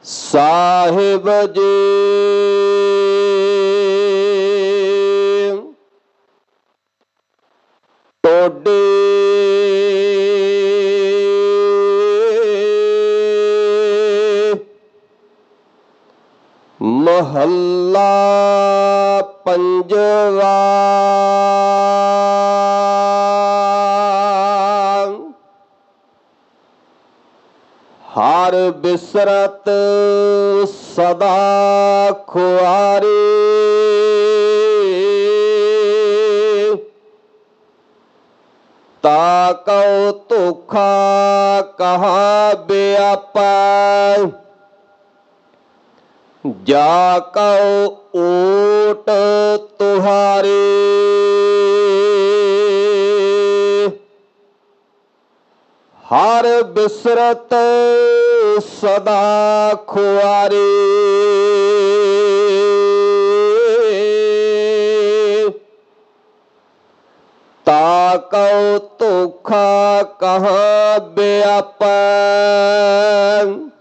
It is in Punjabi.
ਸਾਹਿਬ ਜੀ ਟੋਡੇ ਮਹੱਲਾ ਪੰਜਵਾ। ਹਰ ਬਿਸਰਤ ਸਦਾ ਖੁਆਰੀ, ਤਾ ਕਉ ਧੋਖਾ ਕਹਾ ਬਿਆਪੈ, ਜਾ ਕਉ ਓਟ ਤੁਹਾਰੇ। ਹਰ ਬਿਸਰਤ ਸਦਾ ਖੁਆਰੀ, ਤਾ ਕਉ ਧੋਖਾ ਕਹਾ ਬਿਆਪੈ,